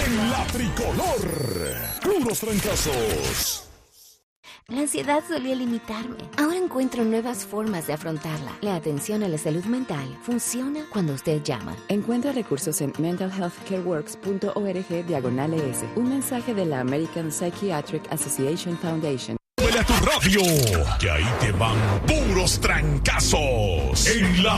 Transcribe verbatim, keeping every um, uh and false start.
En la tricolor. Puros trancazos. La ansiedad solía limitarme. Ahora encuentro nuevas formas de afrontarla. La atención a la salud mental funciona cuando usted llama. Encuentra recursos en mental health care works punto org diagonal es. Un mensaje de la American Psychiatric Association Foundation. Súbele a tu radio, que ahí te van puros trancazos. En la